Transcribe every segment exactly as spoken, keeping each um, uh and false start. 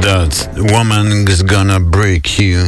That woman's gonna break you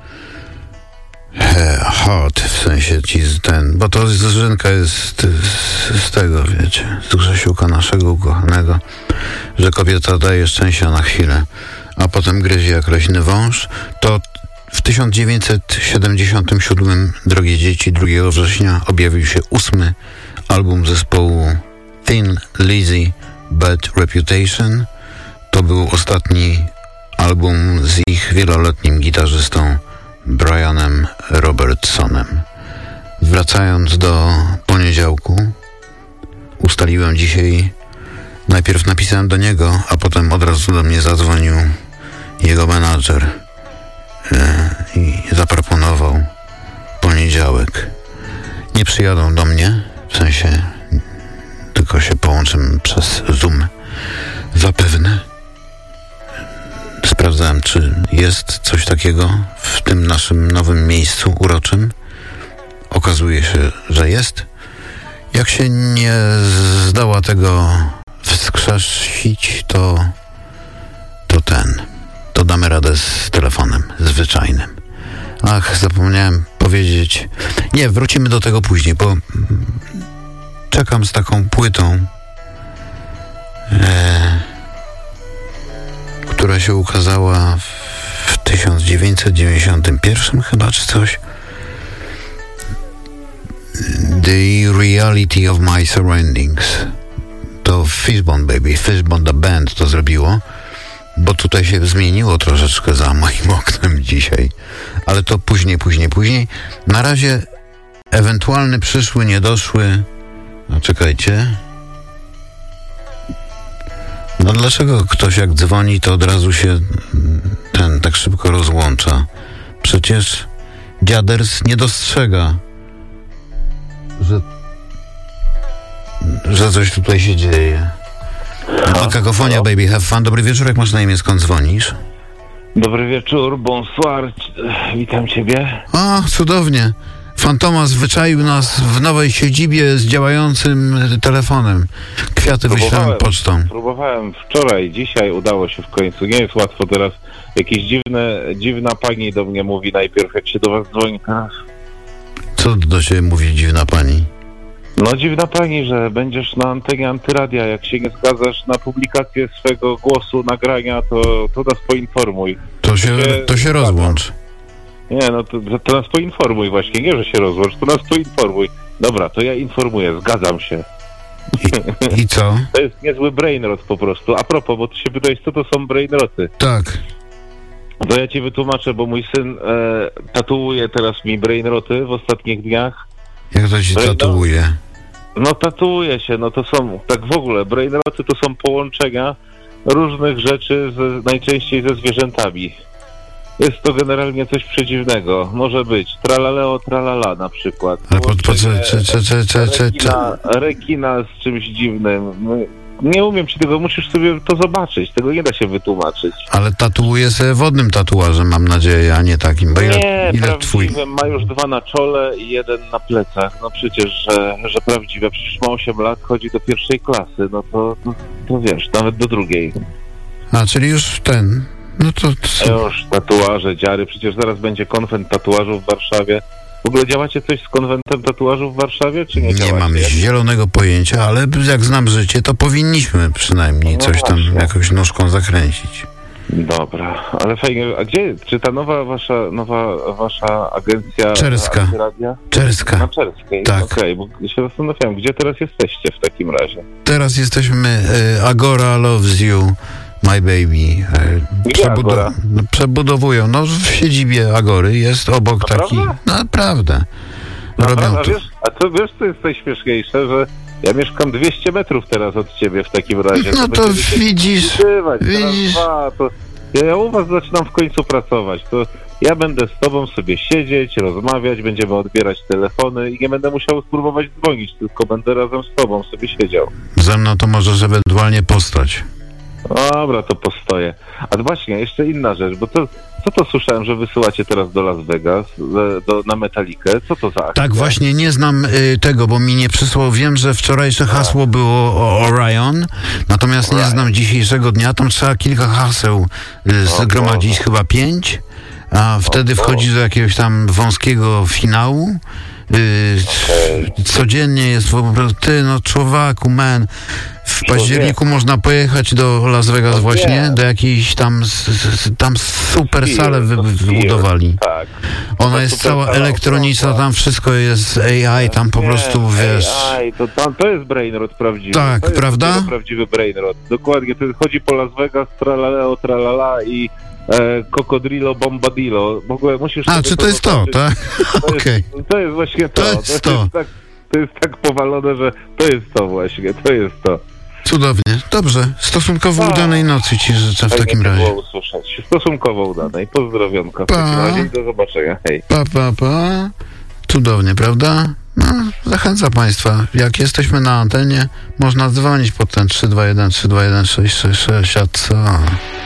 heart, w sensie ci ten, bo to Zrzynka jest z, z tego, wiecie, z Grzesiuka naszego ukochanego, że kobieta daje szczęścia na chwilę, a potem gryzie jak leśny wąż. To w tysiąc dziewięćset siedemdziesiątym siódmym, drogie dzieci, drugiego września objawił się ósmy album zespołu Thin Lizzy Bad Reputation. To był ostatni album z ich wieloletnim gitarzystą Brianem Robertsonem. Wracając do poniedziałku, ustaliłem dzisiaj, najpierw napisałem do niego, a potem od razu do mnie zadzwonił jego menadżer yy, i zaproponował poniedziałek. Nie przyjadą do mnie, w sensie tylko się połączymy przez Zoom. Zapewne. Sprawdzałem, czy jest coś takiego w tym naszym nowym miejscu uroczym. Okazuje się, że jest. Jak się nie zdoła tego wskrzesić, to to ten, to damy radę z telefonem zwyczajnym. Ach, zapomniałem powiedzieć. Nie, wrócimy do tego później, bo czekam z taką płytą, e, która się ukazała w tysiąc dziewięćset dziewięćdziesiątym pierwszym chyba, czy coś. The Reality of My Surroundings. To Fishbone Baby, Fishbone The Band to zrobiło, bo tutaj się zmieniło troszeczkę za moim oknem dzisiaj. Ale to później, później, później. Na razie ewentualny przyszły, niedoszły. No czekajcie. No dlaczego ktoś jak dzwoni, to od razu się ten tak szybko rozłącza? Przecież dziaders nie dostrzega, że, że coś tutaj się dzieje. No, kakofonia, baby, have fun. Dobry wieczór, jak masz na imię, skąd dzwonisz? Dobry wieczór, bonsoir, witam ciebie. O, cudownie. Fantomas wyczaił nas w nowej siedzibie z działającym telefonem. Kwiaty wyślałem pocztą. Próbowałem wczoraj, dzisiaj udało się w końcu. Nie jest łatwo teraz. Jakieś dziwne, dziwna pani do mnie mówi najpierw, jak się do was dzwoni. Co do ciebie mówi dziwna pani? No dziwna pani, że będziesz na antenie Antyradia. Jak się nie zgadzasz na publikację swego głosu, nagrania, to, to nas poinformuj. To się, to się rozłącz. Nie, no to, to nas poinformuj właśnie, nie, że się rozłącz, to nas poinformuj. Dobra, to ja informuję, zgadzam się. I, i co? To jest niezły brainrot po prostu. A propos, bo ty się pytałeś, co to są brainroty. Tak. To ja ci wytłumaczę, bo mój syn e, tatuuje teraz mi brainroty w ostatnich dniach. Jak to ci tatuuje? No, no tatuuje się, no to są, tak w ogóle, brainroty to są połączenia różnych rzeczy, z, najczęściej ze zwierzętami. Jest to generalnie coś przedziwnego. Może być tralaleo, tralala na przykład. Ale po, po, co, czy, czy, czy, czy, czy, rekina, rekina z czymś dziwnym. Nie umiem ci tego, musisz sobie to zobaczyć. Tego nie da się wytłumaczyć. Ale tatuuje sobie wodnym tatuażem, mam nadzieję, a nie takim. Bo ile, nie, ile twój? Ma już dwa na czole i jeden na plecach. No przecież, że, że prawdziwe. Przecież ma osiem lat, chodzi do pierwszej klasy. No to, to, to wiesz, nawet do drugiej. A, czyli już ten... No to, to... Już tatuaże, dziary, przecież zaraz będzie konwent tatuażu w Warszawie. W ogóle działacie coś z konwentem tatuażu w Warszawie, czy nie działacie? Nie mam zielonego pojęcia, ale jak znam życie, to powinniśmy przynajmniej no coś tam właśnie. Jakąś nóżką zakręcić. Dobra, ale fajnie, a gdzie, czy ta nowa wasza, nowa wasza agencja... Czerska. Radia? Czerska. Na Czerskiej, tak. Okej, okay, bo się zastanawiałem, gdzie teraz jesteście w takim razie? Teraz jesteśmy y, Agora Loves You. My Baby. Przebudow- przebudowują. No w siedzibie Agory jest obok taki... Naprawdę? Naprawdę? Robią a, wiesz, a co wiesz, co jest najśmieszniejsze, że ja mieszkam dwieście metrów teraz od ciebie w takim razie. No to, to widzisz, widzisz. Dwa, to ja, ja u was zaczynam w końcu pracować. To ja będę z tobą sobie siedzieć, rozmawiać, będziemy odbierać telefony i nie będę musiał spróbować dzwonić, tylko będę razem z tobą sobie siedział. Ze mną to możesz ewentualnie postać. Dobra, to postoję. A właśnie, jeszcze inna rzecz, bo to Co to słyszałem, że wysyłacie teraz do Las Vegas, do, na Metalikę? Co to za akcja? Tak, właśnie nie znam y, tego, bo mi nie przysłał. Wiem, że wczorajsze hasło było o Orion, natomiast nie Orion. znam dzisiejszego dnia. Tam trzeba kilka haseł y, zgromadzić, chyba pięć, a wtedy o. wchodzi do jakiegoś tam wąskiego finału. Y, Okay. Codziennie jest po prostu, ty no człowieku, man, w październiku można pojechać do Las Vegas No właśnie, wiem. do jakiejś tam, s- s- tam super salę wy, No wybudowali. Tak. Ona To jest super cała sala elektroniczna, okrągła. tam wszystko jest A I, tam po Nie, prostu, wiesz... A I, to, tam, to jest brainrot prawdziwy. Tak, to jest prawda? dopiero prawdziwy brainrot. Dokładnie, to chodzi po Las Vegas, tralaleo, tralala i e, Cocodrilo Bombadillo. W ogóle musisz A, sobie czy to jest to, zobaczyć. tak? To jest, Okej. to jest właśnie to. To jest to. Jest tak, to jest tak powalone, że to jest to właśnie, to jest to. Cudownie. Dobrze, stosunkowo A. udanej nocy ci życzę w Fajnie takim to razie. było usłyszeć. Stosunkowo udanej. Pozdrowionka w Pa. takim razie i do zobaczenia. Hej. Pa, pa, pa. Cudownie, prawda? No, zachęcam Państwa. Jak jesteśmy na antenie, można dzwonić pod ten trzy dwa jeden, trzy dwa jeden, sześć sześć sześć, a co?